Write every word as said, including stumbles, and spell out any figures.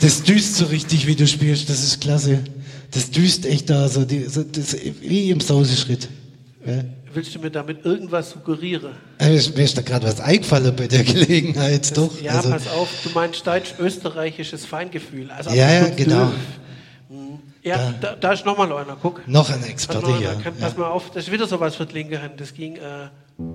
Das düst so richtig, wie du spielst, das ist klasse. Das düst echt da, so, die, so das, wie im Sauseschritt. Ja. Willst du mir damit irgendwas suggerieren? Mir ist da gerade was eingefallen bei der Gelegenheit, Das, doch. Ja, also, pass auf, du meinst deutsch-österreichisches Feingefühl. Also ja, ja, Döf. genau. Ja, Da. da, da ist nochmal einer, guck. Noch ein Experte, Noch einer. ja. Kann, ja. pass mal auf, das ist wieder sowas für die linke Hand. Das ging, äh,